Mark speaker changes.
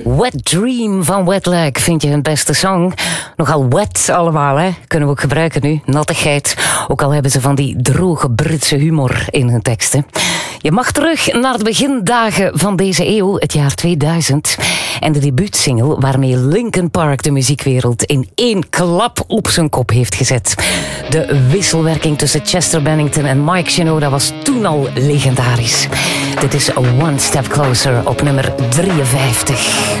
Speaker 1: Wet Dream van Wetlag vind je hun beste song. Nogal wet allemaal, hè? Kunnen we ook gebruiken nu. Nattigheid. Ook al hebben ze van die droge Britse humor in hun teksten. Je mag terug naar de begindagen van deze eeuw, het jaar 2000. En de debuutsingle waarmee Linkin Park de muziekwereld in één klap op zijn kop heeft gezet. De wisselwerking tussen Chester Bennington en Mike Shinoda was toen al legendarisch. Dit is One Step Closer op nummer 53.